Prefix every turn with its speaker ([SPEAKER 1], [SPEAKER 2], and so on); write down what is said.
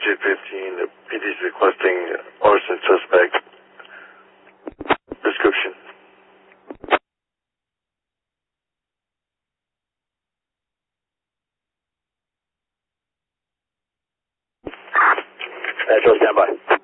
[SPEAKER 1] J15, the PD is requesting arson suspect. Description. Metro, stand by.